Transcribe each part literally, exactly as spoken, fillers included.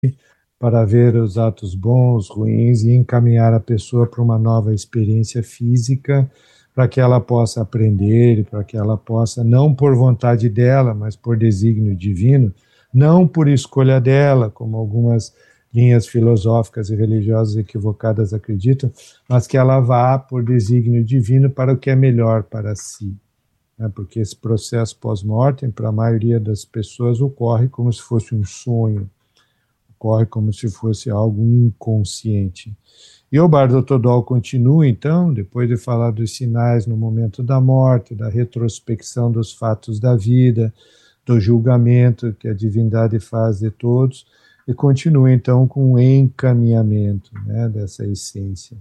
para ver os atos bons, ruins e encaminhar a pessoa para uma nova experiência física, para que ela possa aprender, para que ela possa, não por vontade dela, mas por desígnio divino, não por escolha dela, como algumas linhas filosóficas e religiosas equivocadas acreditam, mas que ela vá por desígnio divino para o que é melhor para si. Né? Porque esse processo pós-mortem, para a maioria das pessoas, ocorre como se fosse um sonho, ocorre como se fosse algo inconsciente. E o Bardo Todol continua, então, depois de falar dos sinais no momento da morte, da retrospecção dos fatos da vida, do julgamento que a divindade faz de todos, e continua, então, com o encaminhamento, né, dessa essência.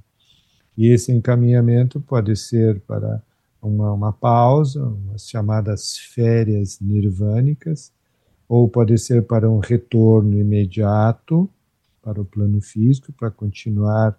E esse encaminhamento pode ser para uma, uma pausa, umas chamadas férias nirvânicas, ou pode ser para um retorno imediato para o plano físico, para continuar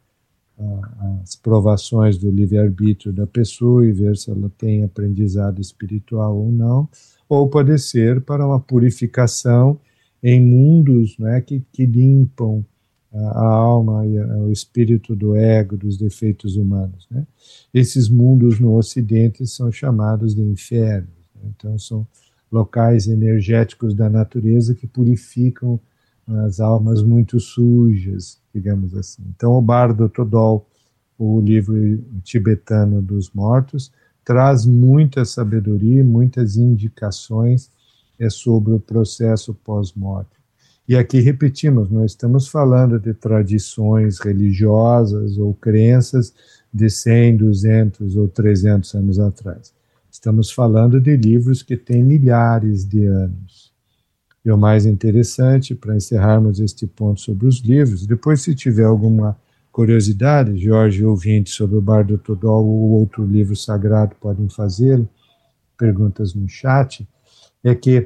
ah, as provações do livre-arbítrio da pessoa e ver se ela tem aprendizado espiritual ou não, ou pode ser para uma purificação em mundos, né, que, que limpam a alma e o espírito do ego, dos defeitos humanos. Né? Esses mundos no Ocidente são chamados de infernos. Né? Então, são locais energéticos da natureza que purificam as almas muito sujas, digamos assim. Então, o Bardo Todol, o livro tibetano dos mortos, traz muita sabedoria, muitas indicações é, sobre o processo pós-morte. E aqui repetimos, nós estamos falando de tradições religiosas ou crenças de cem, duzentos ou trezentos anos atrás. Estamos falando de livros que têm milhares de anos. E o mais interessante, para encerrarmos este ponto sobre os livros, depois se tiver alguma curiosidade, Jorge ouvinte, sobre o Bardo Todol ou outro livro sagrado podem fazê-lo, perguntas no chat, é que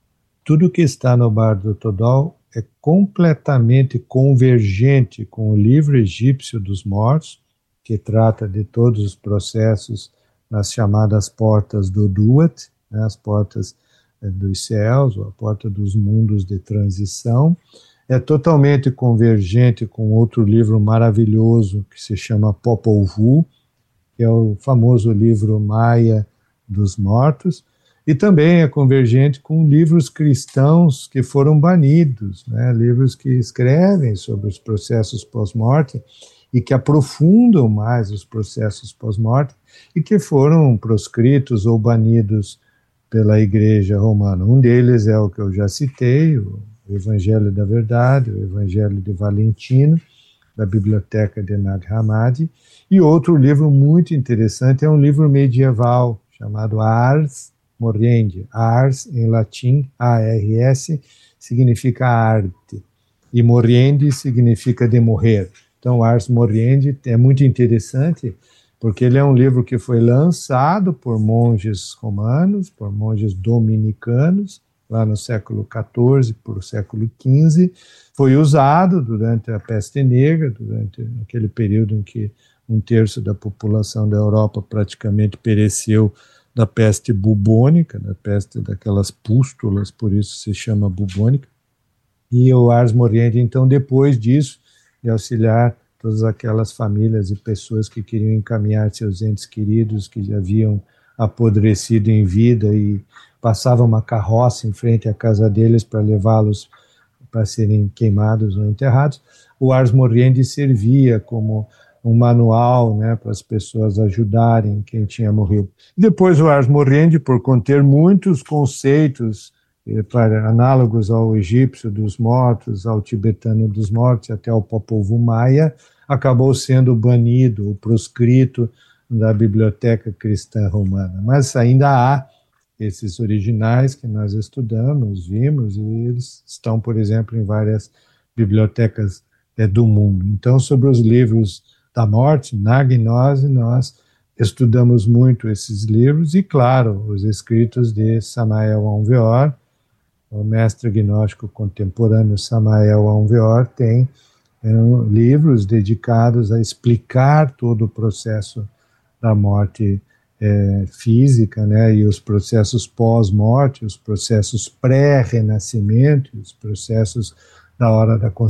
tudo que está no Bardo Todol é completamente convergente com o livro egípcio dos mortos, que trata de todos os processos nas chamadas portas do Duat, né, as portas eh, dos céus, ou a porta dos mundos de transição. É totalmente convergente com outro livro maravilhoso que se chama Popol Vuh, que é o famoso livro maia dos mortos, e também é convergente com livros cristãos que foram banidos, né, livros que escrevem sobre os processos pós-morte e que aprofundam mais os processos pós-morte e que foram proscritos ou banidos pela Igreja Romana. Um deles é o que eu já citei, o Evangelho da Verdade, o Evangelho de Valentino, da Biblioteca de Nag Hammadi, e outro livro muito interessante é um livro medieval chamado Ars Moriendi. Ars, em latim, A R S, significa arte, e moriendi significa de morrer. Então, Ars Moriendi é muito interessante, porque ele é um livro que foi lançado por monges romanos, por monges dominicanos, lá no século quatorze, por o século quinze, foi usado durante a peste negra, durante aquele período em que um terço da população da Europa praticamente pereceu da peste bubônica, da peste daquelas pústulas, por isso se chama bubônica. E o Ars Moriendi, então, depois disso, de auxiliar todas aquelas famílias e pessoas que queriam encaminhar seus entes queridos, que já haviam apodrecido em vida e passavam uma carroça em frente à casa deles para levá-los para serem queimados ou enterrados. O Ars Moriendi servia como um manual, né, para as pessoas ajudarem quem tinha morrido. Depois o Ars Moriendi, por conter muitos conceitos eh, para, análogos ao egípcio dos mortos, ao tibetano dos mortos, até ao Popol Vuh maia, acabou sendo banido, ou proscrito da biblioteca cristã romana. Mas ainda há esses originais que nós estudamos, vimos, e eles estão, por exemplo, em várias bibliotecas é, do mundo. Então, sobre os livros da morte, na gnose, nós estudamos muito esses livros e, claro, os escritos de Samael Aun Weor, o mestre gnóstico contemporâneo Samael Aun Weor tem é, livros dedicados a explicar todo o processo da morte é, física, né, e os processos pós-morte, os processos pré-renascimento, os processos da hora da